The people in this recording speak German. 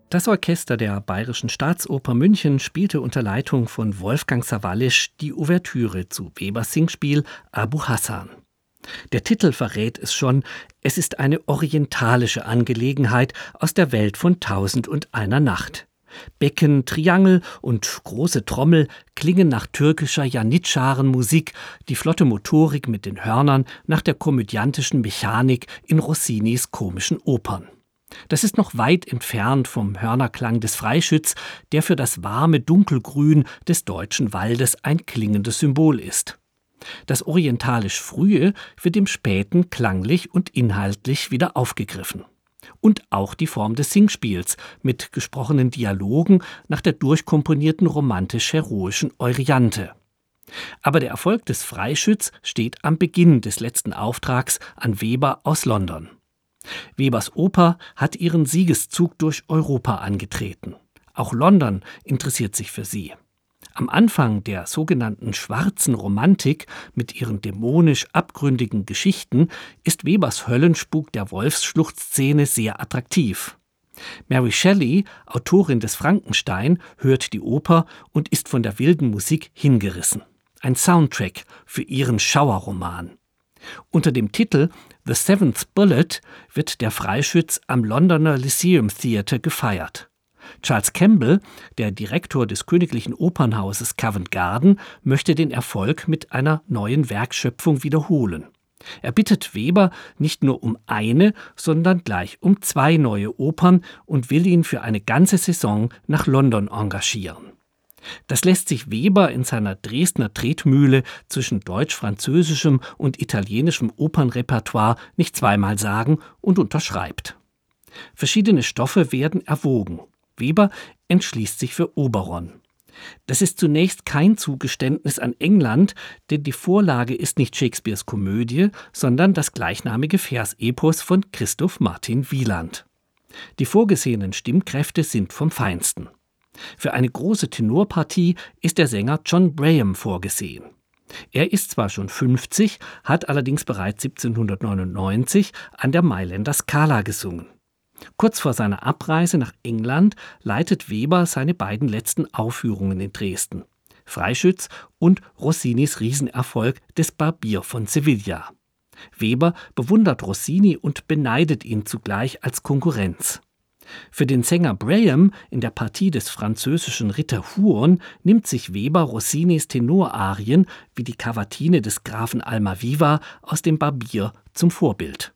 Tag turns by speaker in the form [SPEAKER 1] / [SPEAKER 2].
[SPEAKER 1] Das Orchester der Bayerischen Staatsoper München spielte unter Leitung von Wolfgang Sawallisch die Ouvertüre zu Webers Singspiel Abu Hassan. Der Titel verrät es schon, es ist eine orientalische Angelegenheit aus der Welt von 1001 Nacht. Becken, Triangel und große Trommel klingen nach türkischer Janitscharenmusik, die flotte Motorik mit den Hörnern nach der komödiantischen Mechanik in Rossinis komischen Opern. Das ist noch weit entfernt vom Hörnerklang des Freischütz, der für das warme Dunkelgrün des deutschen Waldes ein klingendes Symbol ist. Das orientalisch Frühe wird im Späten klanglich und inhaltlich wieder aufgegriffen. Und auch die Form des Singspiels mit gesprochenen Dialogen nach der durchkomponierten romantisch-heroischen Euryanthe. Aber der Erfolg des Freischütz steht am Beginn des letzten Auftrags an Weber aus London. Webers Oper hat ihren Siegeszug durch Europa angetreten. Auch London interessiert sich für sie. Am Anfang der sogenannten schwarzen Romantik mit ihren dämonisch abgründigen Geschichten ist Webers Höllenspuk der Wolfsschluchtszene sehr attraktiv. Mary Shelley, Autorin des Frankenstein, hört die Oper und ist von der wilden Musik hingerissen. Ein Soundtrack für ihren Schauerroman. Unter dem Titel The Seventh Bullet wird der Freischütz am Londoner Lyceum Theatre gefeiert. Charles Kemble, der Direktor des Königlichen Opernhauses Covent Garden, möchte den Erfolg mit einer neuen Werkschöpfung wiederholen. Er bittet Weber nicht nur um eine, sondern gleich um 2 neue Opern und will ihn für eine ganze Saison nach London engagieren. Das lässt sich Weber in seiner Dresdner Tretmühle zwischen deutsch-französischem und italienischem Opernrepertoire nicht zweimal sagen und unterschreibt. Verschiedene Stoffe werden erwogen. Weber entschließt sich für Oberon. Das ist zunächst kein Zugeständnis an England, denn die Vorlage ist nicht Shakespeares Komödie, sondern das gleichnamige Versepos von Christoph Martin Wieland. Die vorgesehenen Stimmkräfte sind vom Feinsten. Für eine große Tenorpartie ist der Sänger John Braham vorgesehen. Er ist zwar schon 50, hat allerdings bereits 1799 an der Mailänder Scala gesungen. Kurz vor seiner Abreise nach England leitet Weber seine beiden letzten Aufführungen in Dresden: Freischütz und Rossinis Riesenerfolg des Barbier von Sevilla. Weber bewundert Rossini und beneidet ihn zugleich als Konkurrenz. Für den Sänger Braham in der Partie des französischen Ritter Huon nimmt sich Weber Rossinis Tenorarien wie die Cavatine des Grafen Almaviva aus dem Barbier zum Vorbild.